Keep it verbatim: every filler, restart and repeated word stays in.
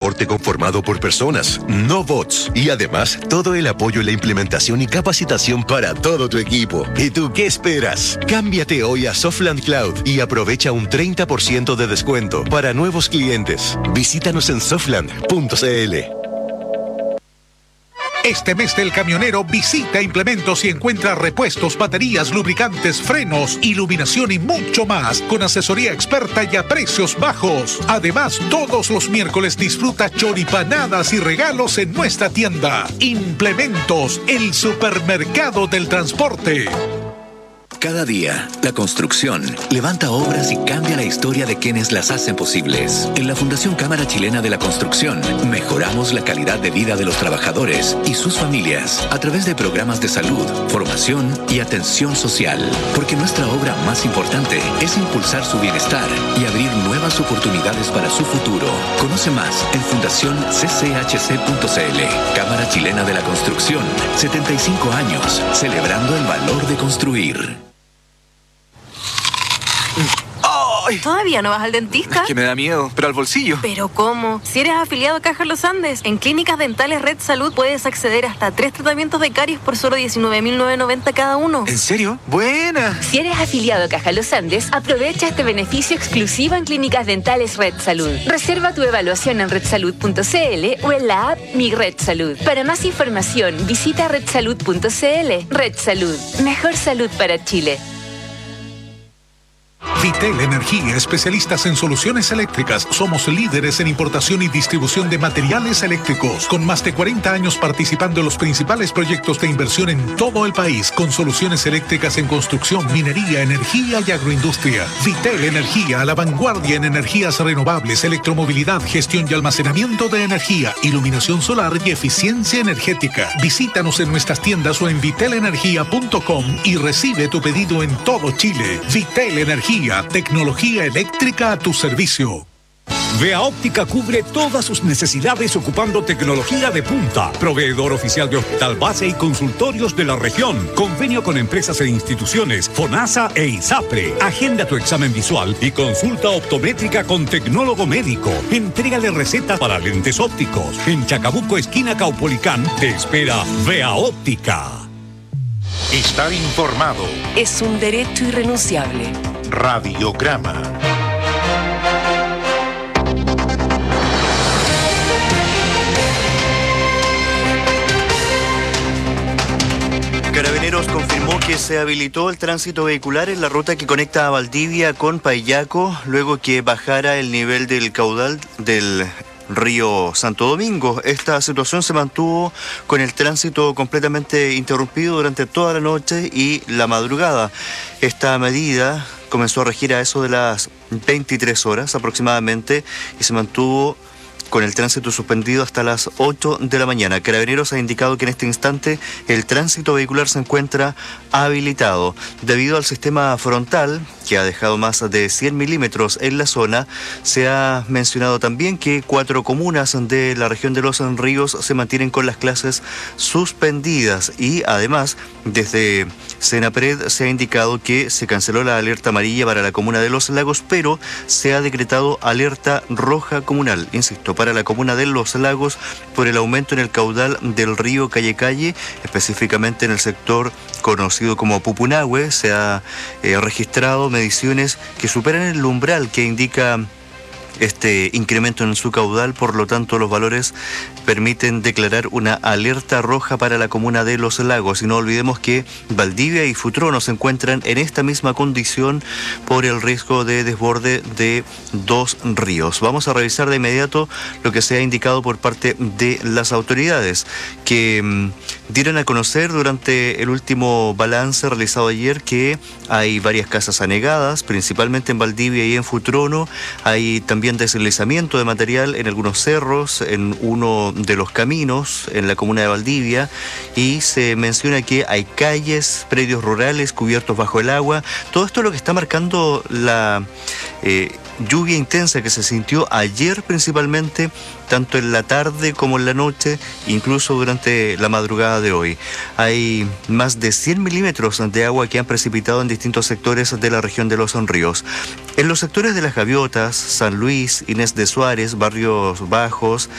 transporte conformado por personas, no bots. Y además, todo el apoyo en la implementación y capacitación para todo tu equipo. ¿Y tú qué esperas? Cámbiate hoy a Softland Cloud y aprovecha un treinta por ciento de descuento para nuevos clientes. Visítanos en softland punto c l. Este mes del camionero visita Implementos y encuentra repuestos, baterías, lubricantes, frenos, iluminación y mucho más con asesoría experta y a precios bajos. Además, todos los miércoles disfruta choripanadas y regalos en nuestra tienda. Implementos, el supermercado del transporte. Cada día, la construcción levanta obras y cambia la historia de quienes las hacen posibles. En la Fundación Cámara Chilena de la Construcción, mejoramos la calidad de vida de los trabajadores y sus familias a través de programas de salud, formación y atención social. Porque nuestra obra más importante es impulsar su bienestar y abrir nuevas oportunidades para su futuro. Conoce más en fundación c c h c punto c l. Cámara Chilena de la Construcción, setenta y cinco años, celebrando el valor de construir. ¿Todavía no vas al dentista? Es que me da miedo, pero al bolsillo. ¿Pero cómo? Si eres afiliado a Caja Los Andes, en Clínicas Dentales Red Salud puedes acceder hasta a tres tratamientos de caries por solo diecinueve mil novecientos noventa cada uno. ¿En serio? ¡Buena! Si eres afiliado a Caja Los Andes, aprovecha este beneficio exclusivo en Clínicas Dentales Red Salud. Reserva tu evaluación en red salud punto c l o en la app Mi Red Salud. Para más información, visita red salud punto c l. Red Salud. Mejor salud para Chile. Vitel Energía, especialistas en soluciones eléctricas. Somos líderes en importación y distribución de materiales eléctricos, con más de cuarenta años participando en los principales proyectos de inversión en todo el país, con soluciones eléctricas en construcción, minería, energía y agroindustria. Vitel Energía, a la vanguardia en energías renovables, electromovilidad, gestión y almacenamiento de energía, iluminación solar y eficiencia energética. Visítanos en nuestras tiendas o en vitel energía punto com y recibe tu pedido en todo Chile. Vitel Energía, tecnología eléctrica a tu servicio. Vea Óptica cubre todas sus necesidades ocupando tecnología de punta. Proveedor oficial de hospital base y consultorios de la región. Convenio con empresas e instituciones, FONASA e ISAPRE. Agenda tu examen visual y consulta optométrica con tecnólogo médico. Entrégale receta para lentes ópticos. En Chacabuco, esquina Caupolicán, te espera Vea Óptica. Estar informado es un derecho irrenunciable. Radiograma. Carabineros confirmó que se habilitó el tránsito vehicular en la ruta que conecta a Valdivia con Payaco, luego que bajara el nivel del caudal del río Santo Domingo. Esta situación se mantuvo con el tránsito completamente interrumpido durante toda la noche y la madrugada. Esta medida comenzó a regir a eso de las veintitrés horas aproximadamente y se mantuvo con el tránsito suspendido hasta las ocho de la mañana. Carabineros ha indicado que en este instante el tránsito vehicular se encuentra habilitado. Debido al sistema frontal, que ha dejado más de cien milímetros en la zona, se ha mencionado también que cuatro comunas de la región de Los Ríos se mantienen con las clases suspendidas y además desde Senapred se ha indicado que se canceló la alerta amarilla para la comuna de Los Lagos, pero se ha decretado alerta roja comunal, insisto, para la comuna de Los Lagos por el aumento en el caudal del río Calle Calle, específicamente en el sector conocido como Pupunahue. Se ha eh, registrado mediciones que superan el umbral que indica este incremento en su caudal, por lo tanto los valores permiten declarar una alerta roja para la comuna de Los Lagos. Y no olvidemos que Valdivia y Futrono se encuentran en esta misma condición por el riesgo de desborde de dos ríos. Vamos a revisar de inmediato lo que se ha indicado por parte de las autoridades, que mmm, dieron a conocer durante el último balance realizado ayer que hay varias casas anegadas, principalmente en Valdivia y en Futrono. Hay también deslizamiento de material en algunos cerros, en uno de los caminos en la comuna de Valdivia, y se menciona que hay calles, predios rurales cubiertos bajo el agua. Todo esto es lo que está marcando la eh, lluvia intensa que se sintió ayer principalmente, tanto en la tarde como en la noche, incluso durante la madrugada de hoy. Hay más de cien milímetros de agua que han precipitado en distintos sectores de la región de Los Ríos. En los sectores de Las Gaviotas, San Luis, Inés de Suárez, Barrios Bajos,